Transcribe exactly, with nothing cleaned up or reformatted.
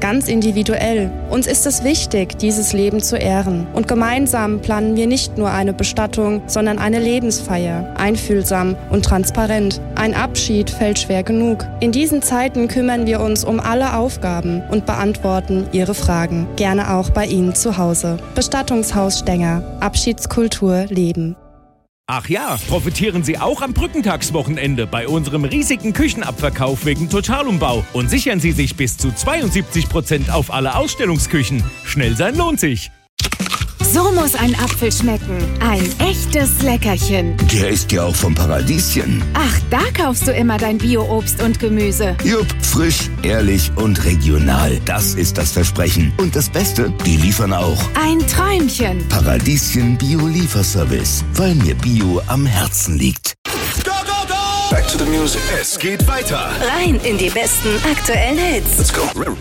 ganz individuell. Uns ist es wichtig, dieses Leben zu ehren. Und gemeinsam planen wir nicht nur eine Bestattung, sondern eine Lebensfeier. Einfühlsam und transparent. Ein Abschied fällt schwer genug. In diesen Zeiten kümmern wir uns um alle Aufgaben und beantworten Ihre Fragen. Gerne auch bei Ihnen zu Hause. Bestattungshaus Stenger. Abschiedskultur leben. Ach ja, profitieren Sie auch am Brückentagswochenende bei unserem riesigen Küchenabverkauf wegen Totalumbau und sichern Sie sich bis zu zweiundsiebzig Prozent auf alle Ausstellungsküchen. Schnell sein lohnt sich. So muss ein Apfel schmecken. Ein echtes Leckerchen. Der ist ja auch vom Paradieschen. Ach, da kaufst du immer dein Bio-Obst und Gemüse. Jupp, frisch, ehrlich und regional. Das ist das Versprechen. Und das Beste, die liefern auch. Ein Träumchen. Paradieschen Bio-Lieferservice. Weil mir Bio am Herzen liegt. Go, go, go! Back to the music. Es geht weiter. Rein in die besten aktuellen Hits. Let's go.